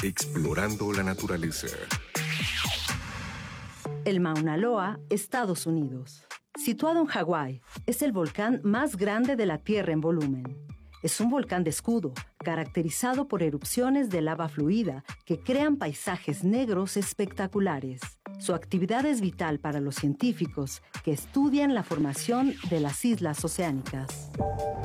explorando la naturaleza. El Mauna Loa, Estados Unidos. Situado en Hawái, es el volcán más grande de la Tierra en volumen. Es un volcán de escudo, caracterizado por erupciones de lava fluida que crean paisajes negros espectaculares. Su actividad es vital para los científicos que estudian la formación de las islas oceánicas.